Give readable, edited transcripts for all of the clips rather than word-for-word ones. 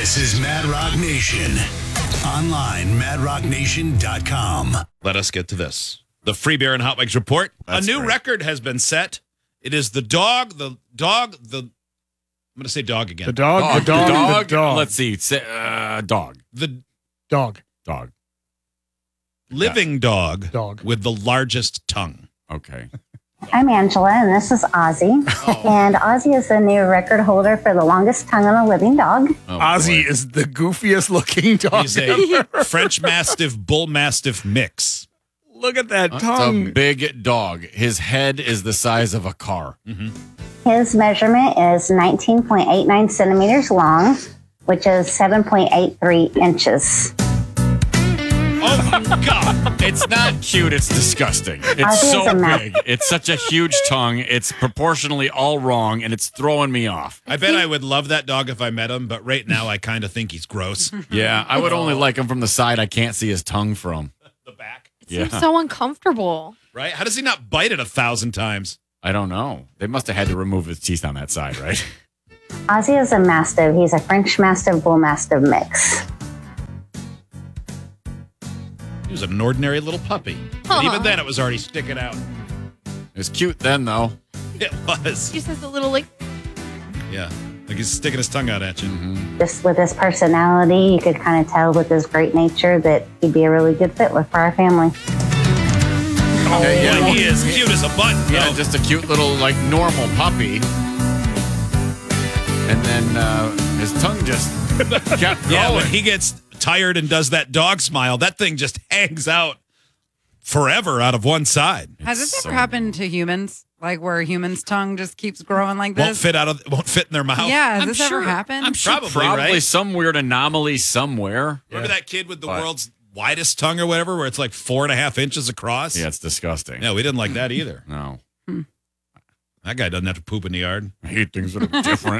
This is Mad Rock Nation. Online, madrocknation.com. Let us get to this. The Free Beer and Hot Wings report. That's a new great. record has been set. It is I'm going to say dog again. The dog. Let's see. Dog. The Dog. living dog Dog. with the largest tongue. Okay. I'm Angela, and this is Ozzy. And Ozzy is the new record holder for the longest tongue on a living dog. Oh, Ozzy boy. is the goofiest looking dog. He's a French Mastiff, Bull Mastiff mix. Look at that It's tongue. a big dog. His head is the size of a car. His measurement is 19.89 centimeters long, which is 7.83 inches. Oh, my God. It's not cute. It's disgusting. It's Ozzy is so a mess. big. It's such a huge tongue. It's proportionally all wrong, and it's throwing me off. I bet I would love that dog if I met him, but right now I kind of think he's gross. Yeah, I would only like him from the side I can't see his tongue from. The back. Yeah. Seems so uncomfortable. Right? How does he not bite it 1,000 times? I don't know. They must have had to remove his teeth on that side, right? Ozzy is a Mastiff. He's a French Mastiff Bull Mastiff mix. He was an ordinary little puppy. But even then, it was already sticking out. It's cute then, though. It was. Just has a little like. Yeah. Like he's sticking his tongue out at you. Just with his personality, you could kind of tell with his great nature that he'd be a really good fit with for our family. Okay, Boy, yeah, he is cute as a button. Yeah, though. just a cute little, like, normal puppy. And then his tongue just kept going. Yeah, when he gets tired and does that dog smile, that thing just hangs out forever out of one side. Has this So- ever happened to humans? Like where a human's tongue just keeps growing like Won't this? fit in their mouth. Yeah, has I'm this sure- ever happened? I'm sure Probably, probably right? some weird anomaly somewhere. Remember that kid with the But- world's widest tongue or whatever, where it's like 4.5 inches across? Yeah, it's disgusting. No, we didn't like that either. No. That guy doesn't have to poop in the yard. I hate things that are different.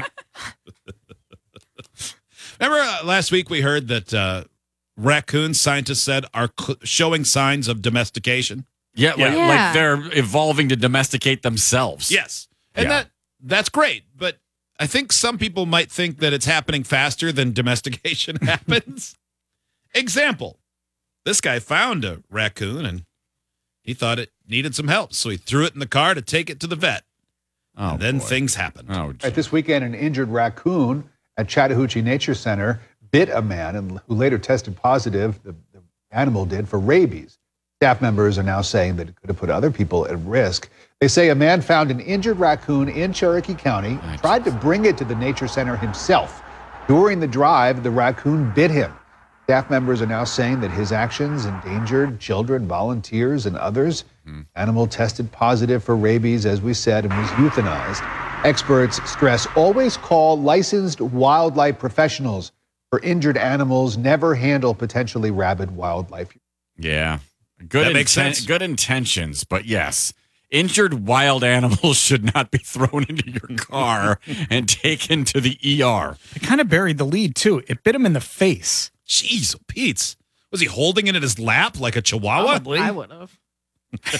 Remember last week we heard that raccoons, scientists said, are showing signs of domestication? Yeah, like, Yeah. like they're evolving to domesticate themselves. Yes. And Yeah. that's great. But I think some people might think that it's happening faster than domestication happens. Example, this guy found a raccoon and he thought it needed some help. So he threw it in the car to take it to the vet. Oh, And then boy. things happened. Oh, Right, this weekend, an injured raccoon at Chattahoochee Nature Center bit a man who later tested positive, the animal did, for rabies. Staff members are now saying that it could have put other people at risk. They say a man found an injured raccoon in Cherokee County, tried to bring it to the Nature Center himself. During the drive, the raccoon bit him. Staff members are now saying that his actions endangered children, volunteers, and others. Animal tested positive for rabies, as we said, and was euthanized. Experts stress always call licensed wildlife professionals for injured animals. Never handle potentially rabid wildlife. yeah. Good That makes sense. Good intentions, but yes. Injured wild animals should not be thrown into your car and taken to the ER. It kind of buried the lead, too. It bit him in the face. Jeez, Pete. Was he holding it in his lap like a chihuahua? Probably. I would have.